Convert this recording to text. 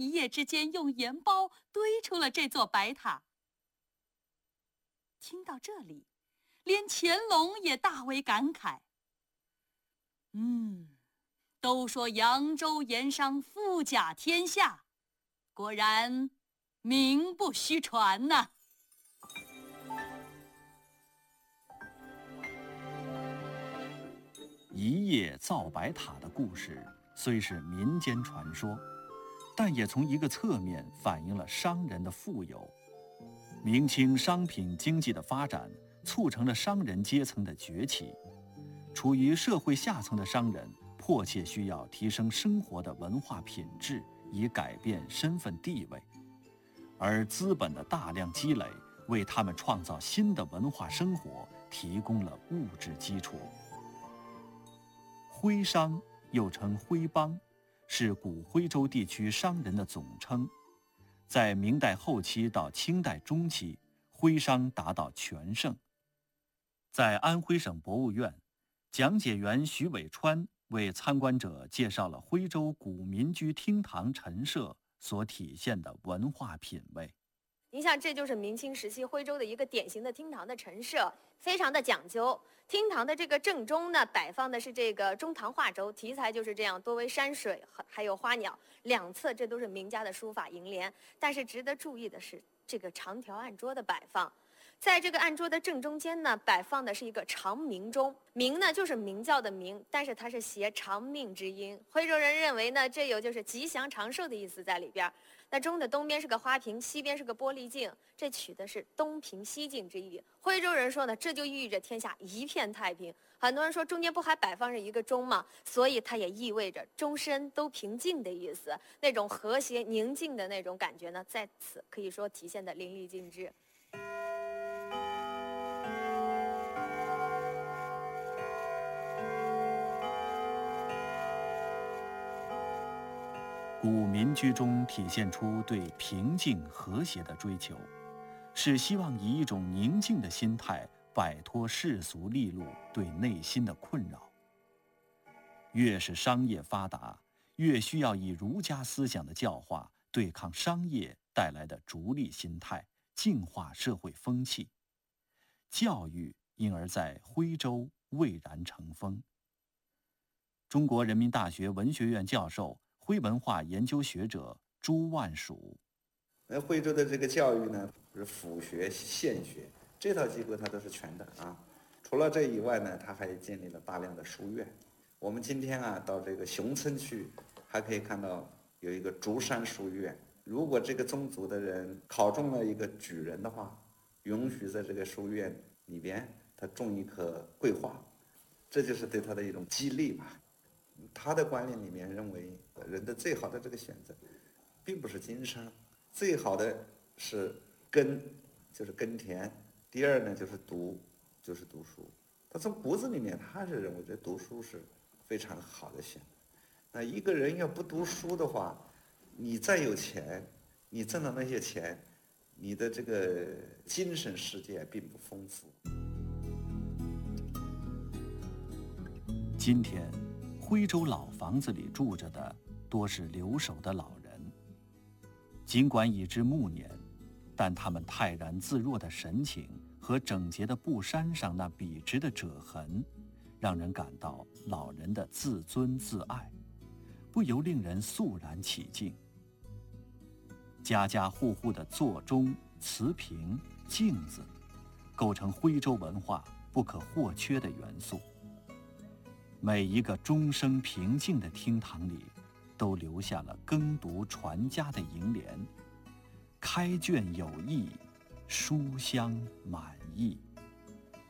一夜之间用盐包堆出了这座白塔。听到这里，连乾隆也大为感慨。都说扬州盐商富甲天下，果然名不虚传呐。 一夜造白塔的故事虽是民间传说，但也从一个侧面反映了商人的富有。明清商品经济的发展促成了商人阶层的崛起，处于社会下层的商人迫切需要提升生活的文化品质，以改变身份地位，而资本的大量积累为他们创造新的文化生活提供了物质基础。徽商又称徽帮，是古徽州地区商人的总称。在明代后期到清代中期，徽商达到全盛。在安徽省博物院，讲解员徐伟川为参观者介绍了徽州古民居厅堂陈设所体现的文化品味。 您像，这就是明清时期徽州的一个典型的厅堂的陈设，非常的讲究。厅堂的这个正中呢，摆放的是这个中堂画轴，题材就是这样，多为山水还有花鸟。两侧这都是名家的书法楹联。但是值得注意的是，这个长条案桌的摆放。在这个案桌的正中间呢，摆放的是一个长明钟，明呢就是明教的明，但是它是谐长命之音。徽州人认为呢，这有就是吉祥长寿的意思在里边。那钟的东边是个花瓶，西边是个玻璃镜，这取的是东平西镜之意。徽州人说呢，这就寓意着天下一片太平。很多人说，中间不还摆放着一个钟吗？所以它也意味着终身都平静的意思。那种和谐宁静的那种感觉呢，在此可以说体现得淋漓尽致。 古民居中体现出对平静和谐的追求，是希望以一种宁静的心态摆脱世俗利禄对内心的困扰。越是商业发达，越需要以儒家思想的教化对抗商业带来的逐利心态，净化社会风气。教育因而在徽州蔚然成风。中国人民大学文学院教授、徽文化研究学者朱万蜀。 徽州的这个教育呢，是府学、县学这套机构它都是全的啊。除了这以外呢，它还建立了大量的书院。我们今天到这个熊村去，还可以看到有一个竹山书院。如果这个宗族的人考中了一个举人的话，允许在这个书院里边他种一棵桂花，这就是对他的一种激励吧。他的观念里面认为，人的最好的这个选择，并不是经商，最好的是耕，就是耕田；第二呢，就是读，就是读书。他从骨子里面，他是认为这读书是非常好的选择。那一个人要不读书的话，你再有钱，你挣到那些钱，你的这个精神世界并不丰富。 今天徽州老房子里住着的多是留守的老人，尽管已至暮年，但他们泰然自若的神情和整洁的布衫上那笔直的褶痕，让人感到老人的自尊自爱，不由令人肃然起敬。家家户户的座钟、瓷瓶、镜子，构成徽州文化不可或缺的元素。每一个钟声平静的厅堂里，都留下了耕读传家的楹联：开卷有益，书香满溢。